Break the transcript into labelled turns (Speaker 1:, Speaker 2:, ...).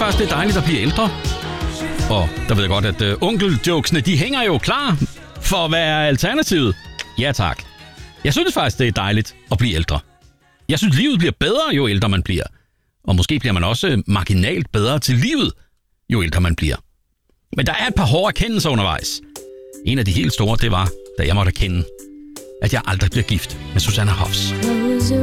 Speaker 1: faktisk, det er dejligt at blive ældre. Og der ved jeg godt, at onkeljokesene, de hænger jo klar for at være alternativet. Ja tak. Jeg synes faktisk, det er dejligt at blive ældre. Jeg synes, livet bliver bedre, jo ældre man bliver. Og måske bliver man også marginalt bedre til livet, jo ældre man bliver. Men der er et par hårde erkendelser undervejs. En af de helt store, det var, da jeg måtte erkende, at jeg aldrig bliver gift med Susanne Hoffs.